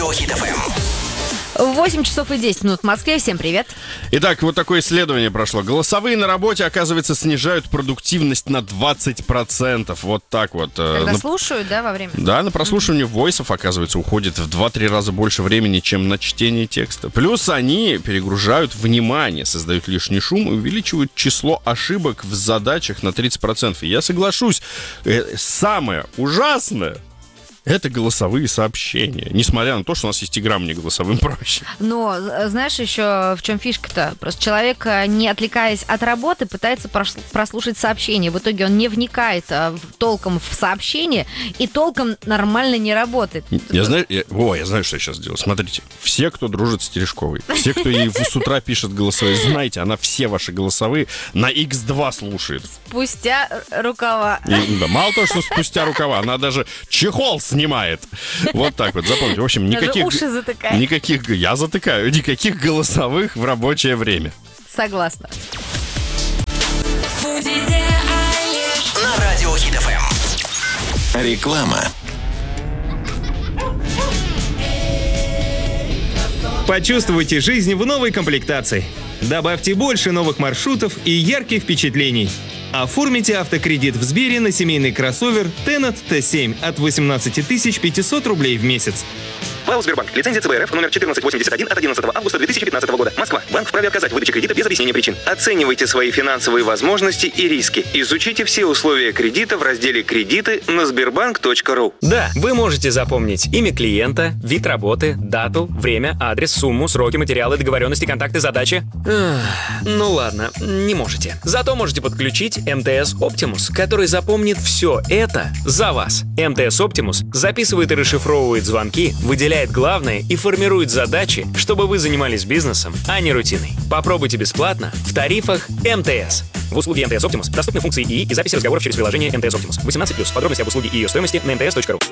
Радио Хит ФМ. 8 часов и 10 минут в Москве. Всем привет. Итак, вот такое исследование прошло. Голосовые на работе, оказывается, снижают продуктивность на 20%. Вот так вот. Когда слушают, да, во время? Да, на прослушивание войсов, оказывается, уходит в 2-3 раза больше времени, чем на чтение текста. Плюс они перегружают внимание, создают лишний шум и увеличивают число ошибок в задачах на 30%. И я соглашусь, самое ужасное — это голосовые сообщения. Несмотря на то, что у нас есть игра «Мне голосовым проще». Но, знаешь, еще в чем фишка-то? Просто человек, не отвлекаясь от работы, пытается прослушать сообщение. В итоге он не вникает толком в сообщение и толком нормально не работает. Я знаю, что я сейчас делаю. Смотрите, все, кто дружит с Терешковой, все, кто ей с утра пишет голосовые, знаете, она все ваши голосовые на X2 слушает. Спустя рукава. Да, мало того, что спустя рукава, она даже чехол снимает. Вот так вот, запомните. В общем, никаких... Уши затыкает. Я затыкаю. Никаких голосовых в рабочее время. Согласна. На Радио Хит ФМ. Реклама. Почувствуйте жизнь в новой комплектации. Добавьте больше новых маршрутов и ярких впечатлений. Оформите автокредит в Сбере на семейный кроссовер Tennet T7 от 18 500 рублей в месяц. ВАО Сбербанк. Лицензия ЦБ РФ номер 1481 от 11 августа 2015 года. Москва. Банк вправе отказать в выдаче кредита без объяснения причин. Оценивайте свои финансовые возможности и риски. Изучите все условия кредита в разделе «Кредиты» на сбербанк.ру. Да, вы можете запомнить имя клиента, вид работы, дату, время, адрес, сумму, сроки, материалы, договоренности, контакты, задачи. Ну ладно, не можете. Зато можете подключить МТС Optimus, который запомнит все это за вас. МТС Optimus записывает и расшифровывает звонки, выделяет главное и формирует задачи, чтобы вы занимались бизнесом, а не рутиной. Попробуйте бесплатно в тарифах МТС. В услуге МТС Optimus доступны функции ИИ и записи разговоров через приложение МТС Optimus. 18+. Подробности об услуге и ее стоимости на mts.ru.